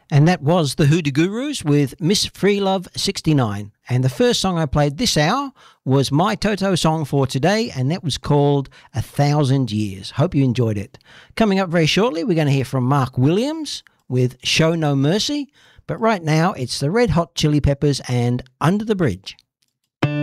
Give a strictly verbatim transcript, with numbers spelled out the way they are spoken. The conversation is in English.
And that was the Hoodoo Gurus with Miss Freelove sixty-nine. And the first song I played this hour was my Toto song for today, and that was called A Thousand Years. Hope you enjoyed it. Coming up very shortly, we're going to hear from Mark Williams with Show No Mercy. But right now, it's the Red Hot Chili Peppers and Under the Bridge.